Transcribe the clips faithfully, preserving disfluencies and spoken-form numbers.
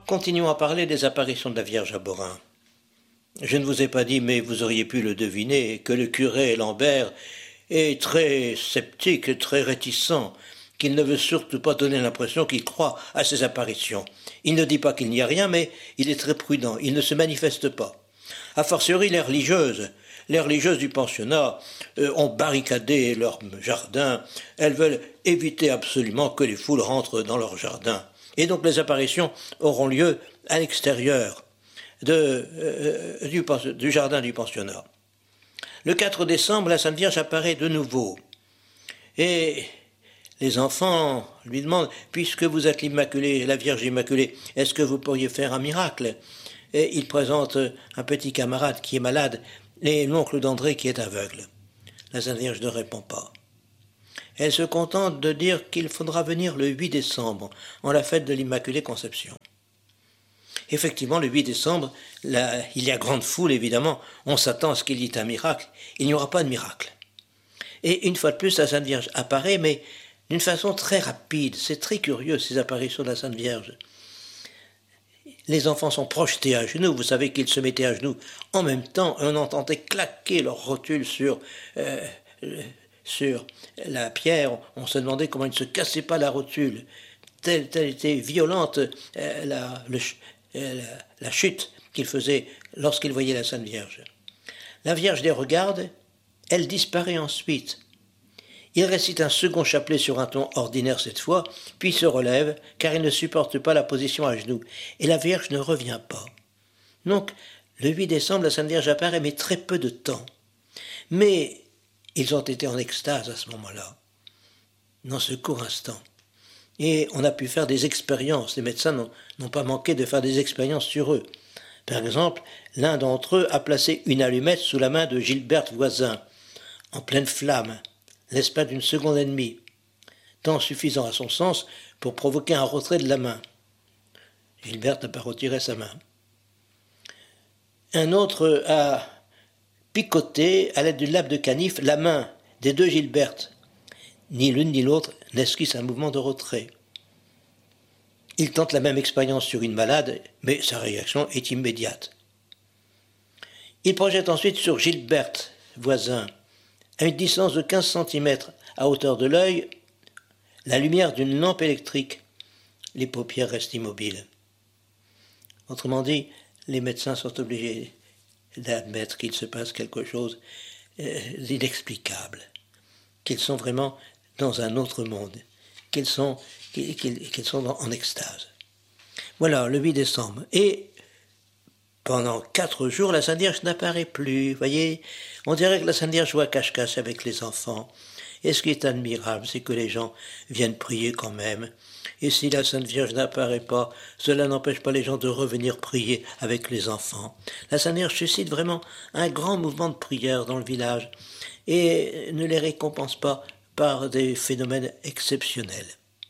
Continuons à parler des apparitions de la Vierge à Borin. Je ne vous ai pas dit, mais vous auriez pu le deviner, que le curé Lambert est très sceptique, très réticent, qu'il ne veut surtout pas donner l'impression qu'il croit à ces apparitions. Il ne dit pas qu'il n'y a rien, mais il est très prudent, il ne se manifeste pas. A fortiori, les religieuses, les religieuses du pensionnat euh, ont barricadé leur jardin, elles veulent éviter absolument que les foules rentrent dans leur jardin. Et donc les apparitions auront lieu à l'extérieur de, euh, du, du jardin du pensionnat. Le quatre décembre, la Sainte Vierge apparaît de nouveau. Et les enfants lui demandent, puisque vous êtes l'Immaculée, la Vierge Immaculée, est-ce que vous pourriez faire un miracle? Et il présente un petit camarade qui est malade et l'oncle d'André qui est aveugle. La Sainte Vierge ne répond pas. Elle se contente de dire qu'il faudra venir le huit décembre, en la fête de l'Immaculée Conception. Effectivement, le huit décembre, là, il y a grande foule, évidemment. On s'attend à ce qu'il y ait un miracle. Il n'y aura pas de miracle. Et une fois de plus, la Sainte Vierge apparaît, mais d'une façon très rapide. C'est très curieux, ces apparitions de la Sainte Vierge. Les enfants sont projetés à genoux. Vous savez qu'ils se mettaient à genoux en même temps. Et on entendait claquer leur rotule sur... Euh, sur la pierre, on se demandait comment il ne se cassait pas la rotule. Telle, telle était violente euh, la, le, euh, la, la chute qu'il faisait lorsqu'il voyait la Sainte Vierge. La Vierge les regarde, elle disparaît ensuite. Il récite un second chapelet sur un ton ordinaire cette fois, puis se relève, car il ne supporte pas la position à genoux, et la Vierge ne revient pas. Donc, le huit décembre, la Sainte Vierge apparaît, mais très peu de temps. Mais ils ont été en extase à ce moment-là, dans ce court instant. Et on a pu faire des expériences. Les médecins n'ont, n'ont pas manqué de faire des expériences sur eux. Par exemple, l'un d'entre eux a placé une allumette sous la main de Gilberte Voisin, en pleine flamme, l'espace d'une seconde et demie, temps suffisant à son sens pour provoquer un retrait de la main. Gilberte n'a pas retiré sa main. Un autre a picoté, à l'aide d'une lame de canif, la main des deux Gilbertes. Ni l'une ni l'autre n'esquisse un mouvement de retrait. Il tente la même expérience sur une malade, mais sa réaction est immédiate. Il projette ensuite sur Gilberte Voisin, à une distance de quinze centimètres à hauteur de l'œil, la lumière d'une lampe électrique. Les paupières restent immobiles. Autrement dit, les médecins sont obligés d'admettre qu'il se passe quelque chose d'inexplicable, qu'ils sont vraiment dans un autre monde, qu'ils sont, qu'ils, qu'ils sont en extase. Voilà, le huit décembre. Et pendant quatre jours, la Sainte Vierge n'apparaît plus. Vous voyez, on dirait que la Sainte Vierge joue à cache-cache avec les enfants. Et ce qui est admirable, c'est que les gens viennent prier quand même. Et si la Sainte Vierge n'apparaît pas, cela n'empêche pas les gens de revenir prier avec les enfants. La Sainte Vierge suscite vraiment un grand mouvement de prière dans le village et ne les récompense pas par des phénomènes exceptionnels.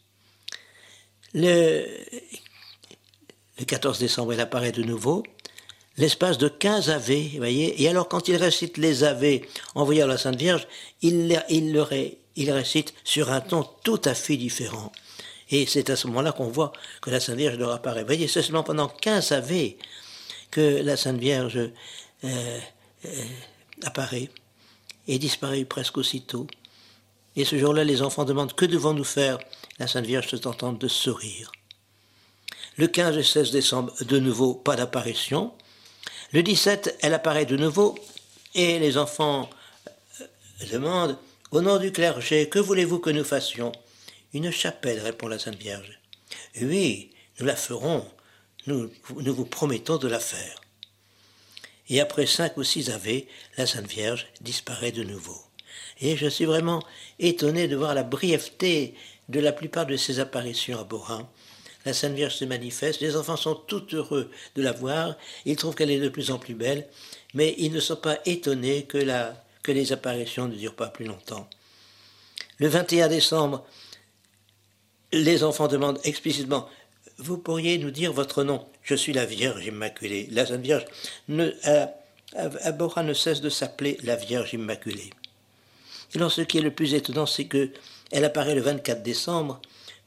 Le, le quatorze décembre, elle apparaît de nouveau. L'espace de quinze ave, vous voyez, et alors quand il récite les ave en voyant la Sainte Vierge, il, il, le ré, il récite sur un ton tout à fait différent. Et c'est à ce moment-là qu'on voit que la Sainte Vierge leur apparaît. Vous voyez, c'est seulement pendant quinze ave que la Sainte Vierge euh, euh, apparaît et disparaît presque aussitôt. Et ce jour-là, les enfants demandent « Que devons-nous faire ?» La Sainte Vierge se contente de sourire. Le quinze et seize décembre, de nouveau, pas d'apparition. Le dix-sept, elle apparaît de nouveau et les enfants demandent « Au nom du clergé, que voulez-vous que nous fassions ?» Une chapelle, répond la Sainte Vierge. Oui, nous la ferons, nous, nous vous promettons de la faire. Et après cinq ou six ave, la Sainte Vierge disparaît de nouveau. Et je suis vraiment étonné de voir la brièveté de la plupart de ces apparitions à Borin. La Sainte Vierge se manifeste, les enfants sont tout heureux de la voir, ils trouvent qu'elle est de plus en plus belle, mais ils ne sont pas étonnés que, la, que les apparitions ne durent pas plus longtemps. Le vingt et un décembre, les enfants demandent explicitement « Vous pourriez nous dire votre nom ?»« Je suis la Vierge Immaculée. » La Sainte Vierge ne, à, à Borin ne cesse de s'appeler la Vierge Immaculée. Alors ce qui est le plus étonnant, c'est qu'elle apparaît le vingt-quatre décembre,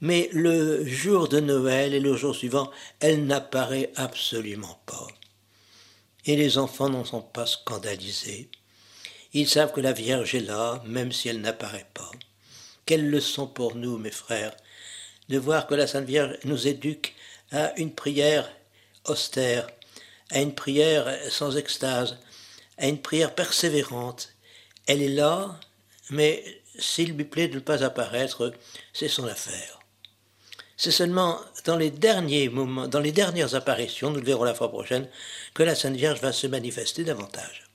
mais le jour de Noël et le jour suivant, elle n'apparaît absolument pas. Et les enfants n'en sont pas scandalisés. Ils savent que la Vierge est là, même si elle n'apparaît pas. Quelle leçon pour nous, mes frères, de voir que la Sainte Vierge nous éduque à une prière austère, à une prière sans extase, à une prière persévérante. Elle est là, mais s'il lui plaît de ne pas apparaître, c'est son affaire. C'est seulement dans les derniers moments, dans les dernières apparitions, nous le verrons la fois prochaine, que la Sainte Vierge va se manifester davantage.